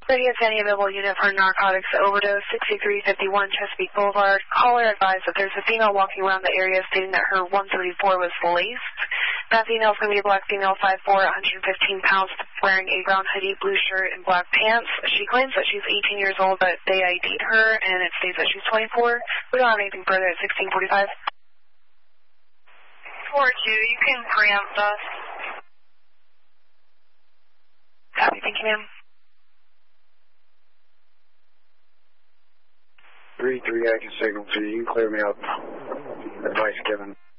30 is any available unit for narcotics overdose, 6351 Chesapeake Boulevard. Caller advised that there's a female walking around the area stating that her 134 was laced. That female is going to be a black female, 5'4", 115 pounds, wearing a brown hoodie, blue shirt, and black pants. She claims that she's 18 years old, but they ID'd her, and it states that she's 24. We don't have anything further at 1645. 4-2, you can preempt us. Copy, thank you, ma'am. 3-3, I can signal to you. You can clear me up. Advice given.